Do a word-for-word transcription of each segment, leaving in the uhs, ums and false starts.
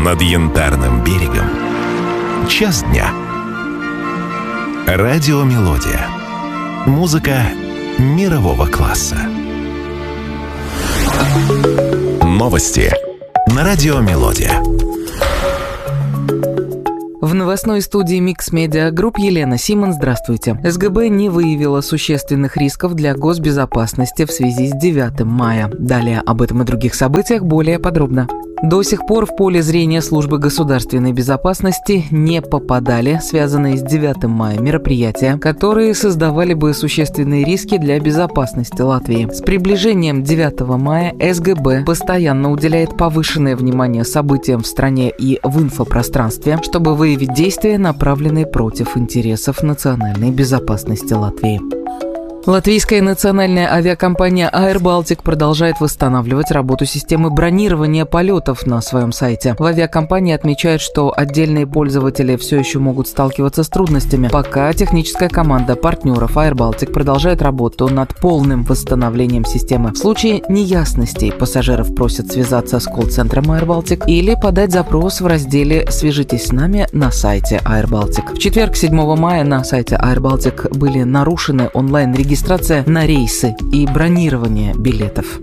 над Янтарным берегом. Час дня. Радиомелодия. Музыка мирового класса. Новости на Радиомелодия. В новостной студии Mix Media Group Елена Симон. Здравствуйте. СГБ не выявила существенных рисков для госбезопасности в связи с девятым мая. Далее об этом и других событиях более подробно. До сих пор в поле зрения службы государственной безопасности не попадали связанные с девятым мая мероприятия, которые создавали бы существенные риски для безопасности Латвии. С приближением девятого мая СГБ постоянно уделяет повышенное внимание событиям в стране и в инфопространстве, чтобы выявить действия, направленные против интересов национальной безопасности Латвии. Латвийская национальная авиакомпания Air Baltic продолжает восстанавливать работу системы бронирования полетов на своем сайте. В авиакомпании отмечают, что отдельные пользователи все еще могут сталкиваться с трудностями, пока техническая команда партнеров Air Baltic продолжает работу над полным восстановлением системы. В случае неясностей пассажиров просят связаться с колл-центром Air Baltic или подать запрос в разделе «Свяжитесь с нами» на сайте Air Baltic. В четверг, седьмого мая, на сайте Air Baltic были нарушены онлайн-регистрации Регистрация на рейсы и бронирование билетов.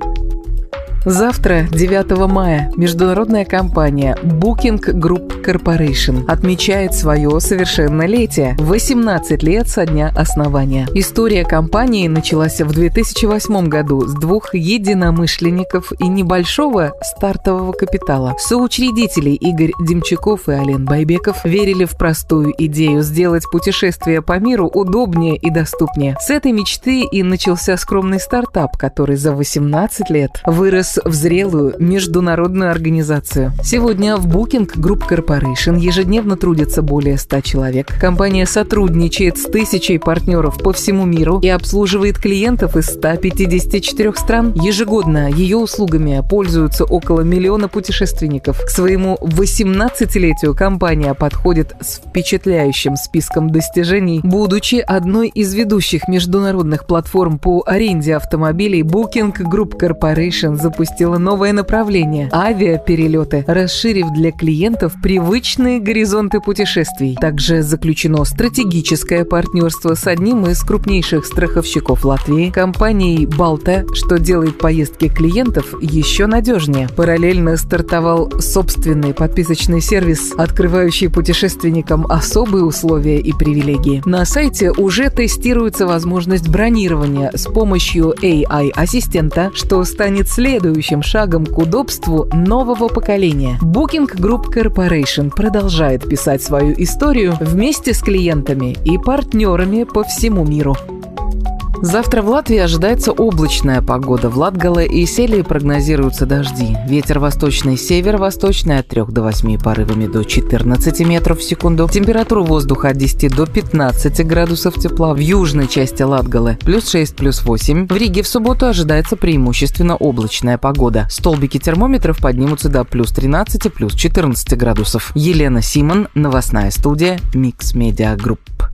Завтра, девятого мая, международная компания Booking Group Corporation отмечает свое совершеннолетие – восемнадцать лет со дня основания. История компании началась в две тысячи восьмом году с двух единомышленников и небольшого стартового капитала. Соучредители Игорь Демчаков и Ален Байбеков верили в простую идею сделать путешествия по миру удобнее и доступнее. С этой мечты и начался скромный стартап, который за восемнадцать лет вырос в зрелую международную организацию. Сегодня в Booking Group Corporation ежедневно трудится более ста человек. Компания сотрудничает с тысячей партнеров по всему миру и обслуживает клиентов из ста пятидесяти четырёх стран. Ежегодно ее услугами пользуются около миллиона путешественников. К своему восемнадцатилетию компания подходит с впечатляющим списком достижений. Будучи одной из ведущих международных платформ по аренде автомобилей, Booking Group Corporation запустила запустила новое направление – авиаперелеты, расширив для клиентов привычные горизонты путешествий. Также заключено стратегическое партнерство с одним из крупнейших страховщиков Латвии – компанией «Балта», что делает поездки клиентов еще надежнее. Параллельно стартовал собственный подписочный сервис, открывающий путешественникам особые условия и привилегии. На сайте уже тестируется возможность бронирования с помощью эй ай-ассистента, что станет следующим шагом к удобству нового поколения. Booking Group Corporation продолжает писать свою историю вместе с клиентами и партнерами по всему миру. Завтра в Латвии ожидается облачная погода. В Латгале и Селии прогнозируются дожди. Ветер восточный, северо-восточный от трёх до восьми порывами до четырнадцати метров в секунду. Температура воздуха от десяти до пятнадцати градусов тепла. В южной части Латгале плюс шесть, плюс восемь. В Риге в субботу ожидается преимущественно облачная погода. Столбики термометров поднимутся до плюс тринадцати, плюс четырнадцати градусов. Елена Симон, новостная студия Mix Media Group.